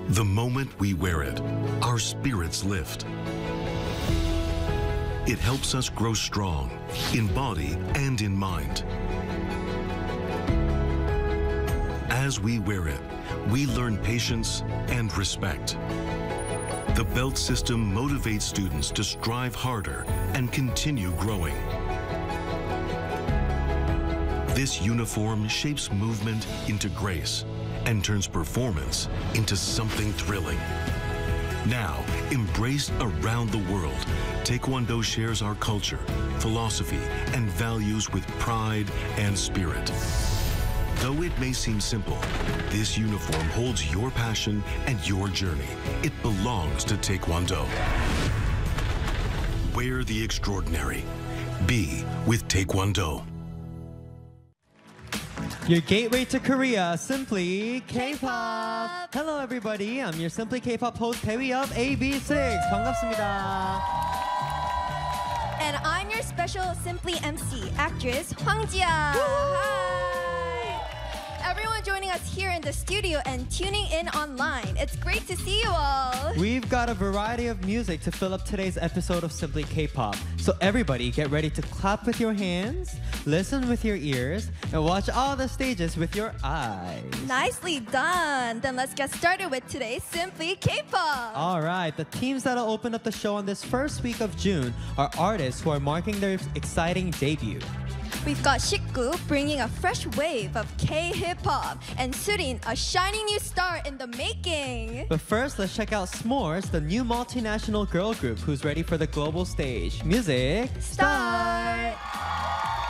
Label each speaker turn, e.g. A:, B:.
A: The moment we wear it, our spirits lift. It helps us grow strong in body and in mind. As we wear it, we learn patience and respect. The belt system motivates students to strive harder and continue growing. This uniform shapes movement into grace and turns performance into something thrilling. Now, embraced around the world, Taekwondo shares our culture, philosophy, and values with pride and spirit. Though it may seem simple, this uniform holds your passion and your journey. It belongs to Taekwondo. Wear the extraordinary. Be with Taekwondo.
B: Your gateway to Korea, Simply K-pop. Hello everybody, I'm your Simply K-pop host, Taewi of AB6. 반갑습니다.
C: And I'm your special Simply MC, actress Hwang Jia. Hi! Everyone joining us here in the studio and tuning in online. It's great to see you all.
B: We've got a variety of music to fill up today's episode of Simply K-pop. So everybody get ready to clap with your hands, listen with your ears, and watch all the stages with your eyes.
C: Nicely done. Then let's get started with today's Simply K-pop.
B: All right, the teams that'll open up the show on this first week of June are artists who are marking their exciting debut.
C: We've got Shikgu bringing a fresh wave of K-hip-hop and Surin, a shining new star in the making.
B: But first, let's check out S'mores, the new multinational girl group who's ready for the global stage. Music,
C: Start!